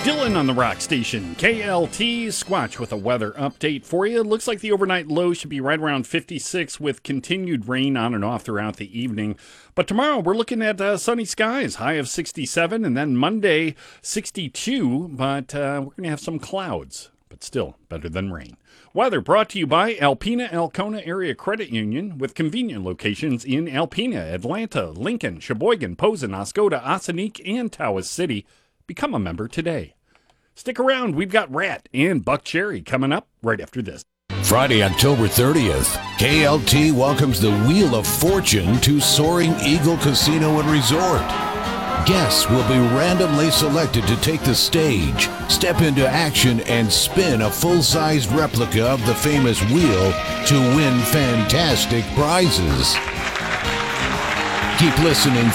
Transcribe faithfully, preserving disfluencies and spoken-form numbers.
Dylan on the rock station, K L T. Squatch with a weather update for you. Looks like the overnight low should be right around fifty-six with continued rain on and off throughout the evening. But tomorrow we're looking at uh, sunny skies, high of sixty-seven, and then Monday sixty-two, but uh, we're going to have some clouds, but still better than rain. Weather brought to you by Alpena Alcona Area Credit Union with convenient locations in Alpena, Atlanta, Lincoln, Sheboygan, Posen, Oscoda, Ossining, and Tawas City. Become a member today. Stick around. We've got Rat and Buck Cherry coming up right after this. Friday, October thirtieth, K L T welcomes the Wheel of Fortune to Soaring Eagle Casino and Resort. Guests will be randomly selected to take the stage, step into action, and spin a full-sized replica of the famous wheel to win fantastic prizes. Keep listening